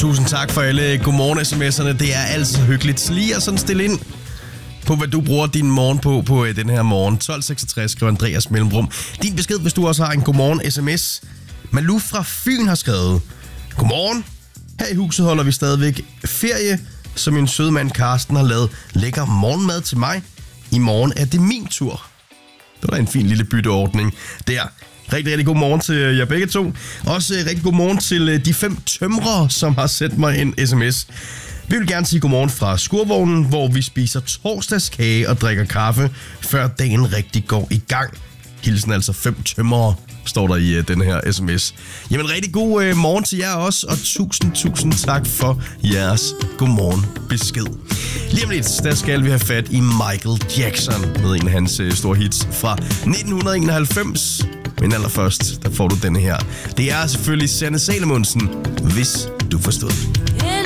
Tusind tak for alle godmorgen-sms'erne. Det er altid hyggeligt lige at sådan stille ind på, hvad du bruger din morgen på den her morgen. 1266 skriver Andreas Mellemrum. Din besked, hvis du også har en godmorgen-sms. Malou fra Fyn har skrevet: Godmorgen. Her i huset holder vi stadigvæk ferie, så min søde mand Karsten har lavet lækker morgenmad til mig. I morgen er det min tur. Det var da en fin lille bytteordning der. Rigtig, rigtig god morgen til jer begge to. Også rigtig god morgen til de 5 tømrere, som har sendt mig en sms. Vi vil gerne sige godmorgen fra Skurvognen, hvor vi spiser torsdagskage og drikker kaffe, før dagen rigtig går i gang. Hilsen altså 5 tømrere, står der i den her sms. Jamen rigtig god morgen til jer også, og tusind tak for jeres godmorgen besked. Lige om lidt, der skal vi have fat i Michael Jackson med en af hans store hits fra 1991. Men allerførst, der får du denne her. Det er selvfølgelig Sanne Salomonsen, hvis du forstod.